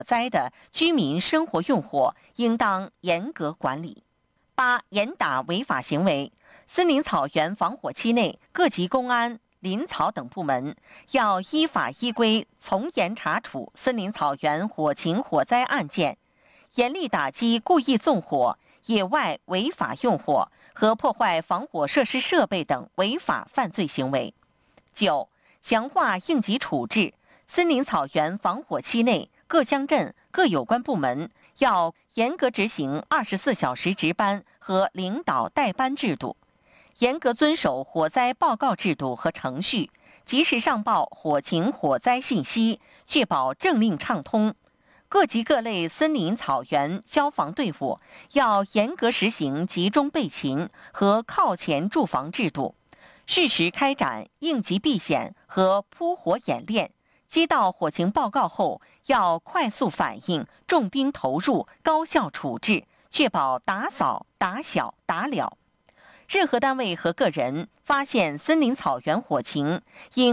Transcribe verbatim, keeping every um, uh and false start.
灾的居民生活用火，应当严格管理。八、严打违法行为。森林草原防火期内，各级公安、林草等部门要依法依规从严查处森林草原火情火灾案件，严厉打击故意纵火、野外违法用火和破坏防火设施设备等违法犯罪行为。九、强化应急处置。森林草原防火期内，各乡镇各有关部门要严格执行二十四小时值班和领导带班制度，严格遵守火灾报告制度和程序，及时上报火情火灾信息，确保政令畅通。各级各类森林草原消防队伍要严格实行集中备勤和靠前驻防制度，适时开展应急避险和扑火演练。接到火情报告后，要快速反应，重兵投入，高效处置，确保打扫、打小、打了。任何单位和个人发现森林草原火情，应